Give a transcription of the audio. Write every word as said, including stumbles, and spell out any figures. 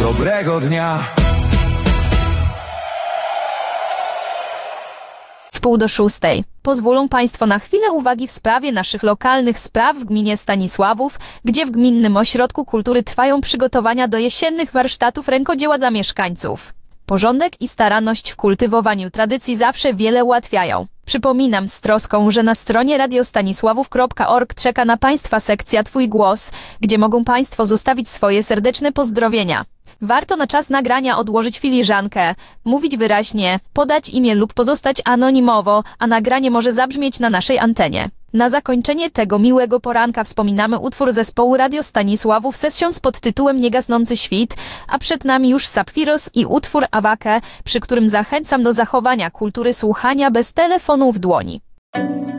Dobrego dnia. W pół do szóstej. Pozwolą Państwo na chwilę uwagi w sprawie naszych lokalnych spraw w gminie Stanisławów, gdzie w Gminnym Ośrodku Kultury trwają przygotowania do jesiennych warsztatów rękodzieła dla mieszkańców. Porządek i staranność w kultywowaniu tradycji zawsze wiele ułatwiają. Przypominam z troską, że na stronie radiostanisławów kropka org czeka na Państwa sekcja Twój głos, gdzie mogą Państwo zostawić swoje serdeczne pozdrowienia. Warto na czas nagrania odłożyć filiżankę, mówić wyraźnie, podać imię lub pozostać anonimowo, a nagranie może zabrzmieć na naszej antenie. Na zakończenie tego miłego poranka wspominamy utwór zespołu Radio Stanisławów Sessions pod tytułem Niegasnący świt, a przed nami już Sapfiros i utwór Awake, przy którym zachęcam do zachowania kultury słuchania bez telefonu w dłoni.